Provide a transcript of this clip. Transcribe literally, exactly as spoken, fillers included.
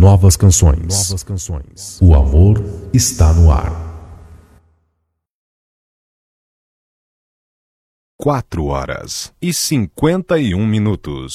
novas canções. Novas canções. O amor está no ar. Quatro horas e cinquenta e um minutos.